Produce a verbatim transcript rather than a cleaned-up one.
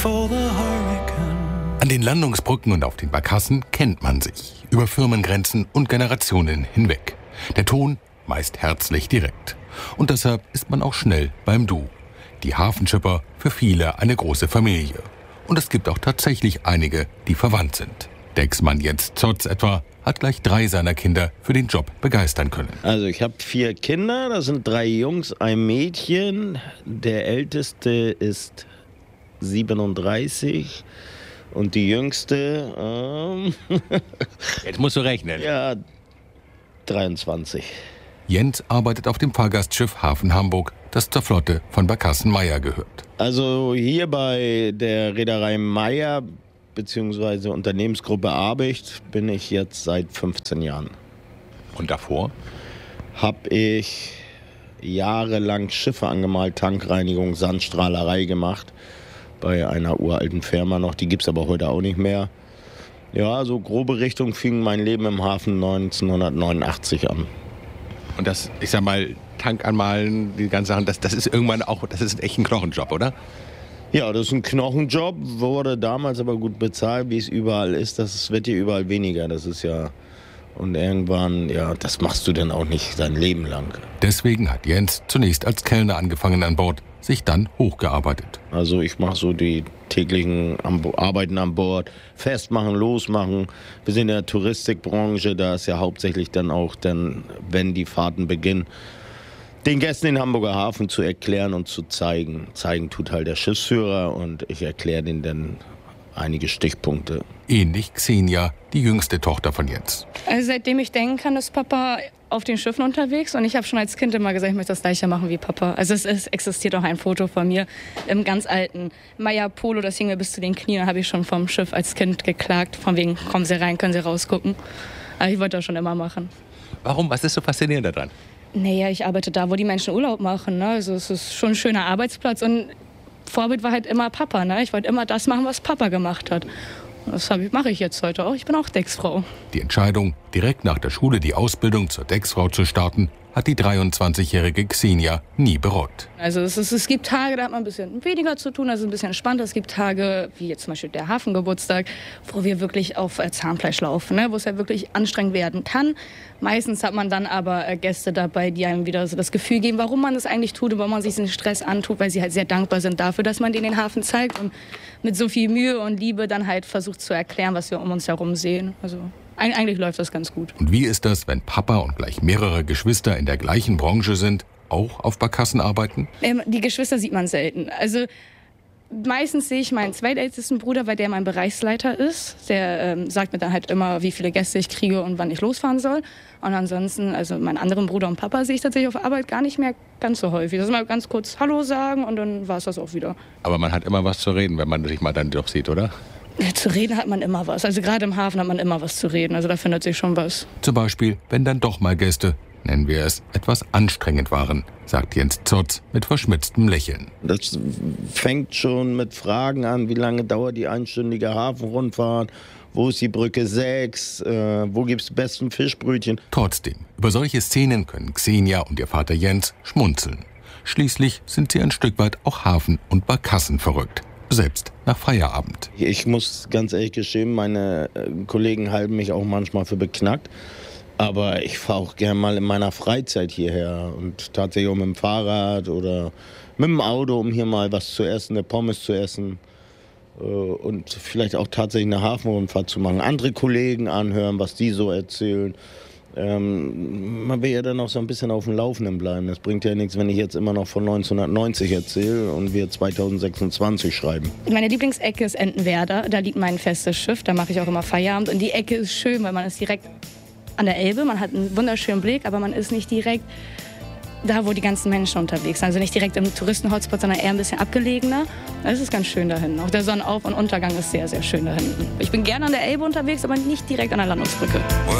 An den Landungsbrücken und auf den Barkassen kennt man sich, über Firmengrenzen und Generationen hinweg. Der Ton meist herzlich direkt. Und deshalb ist man auch schnell beim Du. Die Hafenschipper, für viele eine große Familie. Und es gibt auch tatsächlich einige, die verwandt sind. Der Ex-Mann Jens Zotz etwa hat gleich drei seiner Kinder für den Job begeistern können. Also ich habe vier Kinder, das sind drei Jungs, ein Mädchen. Der älteste ist siebenunddreißig und die jüngste, ähm jetzt musst du rechnen. Ja, dreiundzwanzig. Jens arbeitet auf dem Fahrgastschiff Hafen Hamburg, das zur Flotte von Barkassen Meyer gehört. Also hier bei der Reederei Meyer bzw. Unternehmensgruppe Abicht bin ich jetzt seit fünfzehn Jahren. Und davor? Habe ich jahrelang Schiffe angemalt, Tankreinigung, Sandstrahlerei gemacht. Bei einer uralten Firma noch, die gibt es aber heute auch nicht mehr. Ja, so grobe Richtung fing mein Leben im Hafen neunzehnhundertneunundachtzig an. Und das, ich sag mal, Tank anmalen, die ganzen Sachen, das, das ist irgendwann auch, das ist echt ein Knochenjob, oder? Ja, das ist ein Knochenjob, wurde damals aber gut bezahlt, wie es überall ist. Das wird hier überall weniger, das ist ja... Und irgendwann, ja, das machst du dann auch nicht dein Leben lang. Deswegen hat Jens zunächst als Kellner angefangen an Bord, sich dann hochgearbeitet. Also ich mache so die täglichen Arbeiten an Bord, festmachen, losmachen. Wir sind in der Touristikbranche, da ist ja hauptsächlich dann auch, dann, wenn die Fahrten beginnen, den Gästen den Hamburger Hafen zu erklären und zu zeigen. Zeigen tut halt der Schiffsführer und ich erkläre denen dann einige Stichpunkte. Ähnlich Xenia, die jüngste Tochter von Jens. Also seitdem ich denken kann, ist Papa auf den Schiffen unterwegs und ich habe schon als Kind immer gesagt, ich möchte das gleiche machen wie Papa. Also es, es existiert auch ein Foto von mir im ganz alten Meyer Polo, das hing mir bis zu den Knien, da habe ich schon vom Schiff als Kind geklagt, von wegen, kommen Sie rein, können Sie rausgucken. Aber ich wollte das schon immer machen. Warum? Was ist so faszinierend daran? Naja, ich arbeite da, wo die Menschen Urlaub machen. Ne? Also es ist schon ein schöner Arbeitsplatz und Vorbild war halt immer Papa. Ne? Ich wollte immer das machen, was Papa gemacht hat. Das mache ich jetzt heute auch. Ich bin auch Decksfrau. Die Entscheidung, direkt nach der Schule die Ausbildung zur Decksfrau zu starten, hat die dreiundzwanzigjährige Xenia nie bereut. Also es, ist, es gibt Tage, da hat man ein bisschen weniger zu tun, also ein bisschen entspannter. Es gibt Tage, wie jetzt zum Beispiel der Hafengeburtstag, wo wir wirklich auf Zahnfleisch laufen, ne? Wo es ja wirklich anstrengend werden kann. Meistens hat man dann aber Gäste dabei, die einem wieder so das Gefühl geben, warum man das eigentlich tut und warum man sich den Stress antut, weil sie halt sehr dankbar sind dafür, dass man denen den Hafen zeigt und mit so viel Mühe und Liebe dann halt versucht zu erklären, was wir um uns herum sehen. Also eigentlich läuft das ganz gut. Und wie ist das, wenn Papa und gleich mehrere Geschwister in der gleichen Branche sind, auch auf Barkassen arbeiten? Ähm, die Geschwister sieht man selten. Also meistens sehe ich meinen zweitältesten Bruder, weil der mein Bereichsleiter ist. Der ähm, sagt mir dann halt immer, wie viele Gäste ich kriege und wann ich losfahren soll. Und ansonsten, also meinen anderen Bruder und Papa sehe ich tatsächlich auf Arbeit gar nicht mehr ganz so häufig. Das ist mal ganz kurz Hallo sagen und dann war es das auch wieder. Aber man hat immer was zu reden, wenn man sich mal dann doch sieht, oder? Ja, zu reden hat man immer was. Also gerade im Hafen hat man immer was zu reden. Also da findet sich schon was. Zum Beispiel, wenn dann doch mal Gäste, nennen wir es, etwas anstrengend waren, sagt Jens Zotz mit verschmitztem Lächeln. Das fängt schon mit Fragen an, wie lange dauert die einstündige Hafenrundfahrt, wo ist die Brücke sechs, äh, wo gibt's die besten Fischbrötchen. Trotzdem, über solche Szenen können Xenia und ihr Vater Jens schmunzeln. Schließlich sind sie ein Stück weit auch Hafen- und Barkassen verrückt. Selbst nach Feierabend. Ich muss ganz ehrlich gestehen, meine Kollegen halten mich auch manchmal für beknackt. Aber ich fahre auch gerne mal in meiner Freizeit hierher und tatsächlich auch mit dem Fahrrad oder mit dem Auto, um hier mal was zu essen, eine Pommes zu essen und vielleicht auch tatsächlich eine Hafenrundfahrt zu machen. Andere Kollegen anhören, was die so erzählen. Ähm, man will ja dann auch so ein bisschen auf dem Laufenden bleiben. Das bringt ja nichts, wenn ich jetzt immer noch von neunzehnhundertneunzig erzähle und wir zweitausendsechsundzwanzig schreiben. Meine Lieblingsecke ist Entenwerder. Da liegt mein festes Schiff. Da mache ich auch immer Feierabend. Und die Ecke ist schön, weil man ist direkt an der Elbe. Man hat einen wunderschönen Blick, aber man ist nicht direkt da, wo die ganzen Menschen unterwegs sind. Also nicht direkt im Touristenhotspot, sondern eher ein bisschen abgelegener. Das ist ganz schön da hinten. Auch der Sonnenauf- und Untergang ist sehr, sehr schön da hinten. Ich bin gerne an der Elbe unterwegs, aber nicht direkt an der Landungsbrücke.